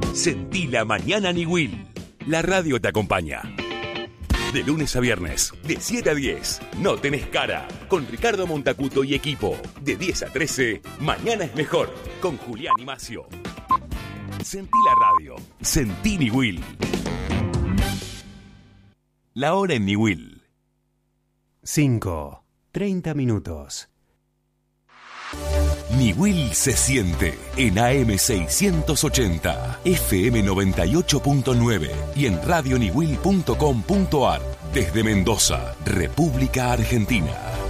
Sentí la mañana Niwil. La radio te acompaña. De lunes a viernes, de 7 a 10, No Tenés Cara, con Ricardo Montacuto y equipo. De 10 a 13, Mañana es Mejor, con Julián y Macio. Sentí la radio. Sentí Niwil. La hora en Niwil. 5:30 minutos. Niwil se siente en AM 680, FM 98.9 y en radioniwil.com.ar desde Mendoza, República Argentina.